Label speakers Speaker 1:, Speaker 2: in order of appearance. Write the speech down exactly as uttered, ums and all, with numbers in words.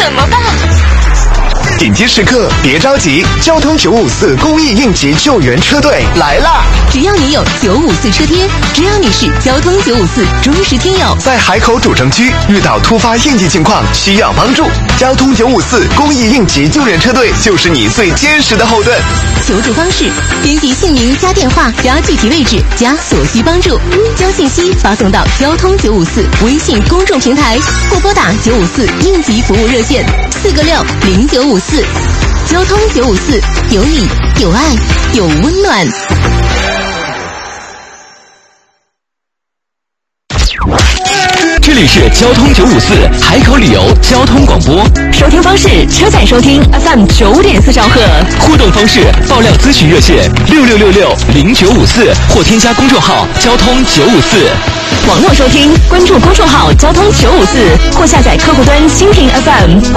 Speaker 1: 怎么办？
Speaker 2: 紧急时刻别着急，交通九五四公益应急救援车队来啦！
Speaker 1: 只要你有九五四车贴，只要你是交通九五四忠实听友，
Speaker 2: 在海口主城区遇到突发应急情况需要帮助，交通九五四公益应急救援车队就是你最坚实的后盾。
Speaker 1: 求助方式：编辑姓名加电话加具体位置加所需帮助，将信息发送到交通九五四微信公众平台，或拨打九五四应急服务热线四个六零九五四。交通九五四，有你有爱有温暖。
Speaker 3: 这里是交通九五四海口旅游交通广播，
Speaker 1: 收听方式：车载收听 F M 九点四兆赫。
Speaker 3: 互动方式：爆料咨询热线六六六六零九五四，或添加公众号交通九五四。
Speaker 1: 网络收听，关注公众号交通九五四，或下载客户端蜻蜓 F M。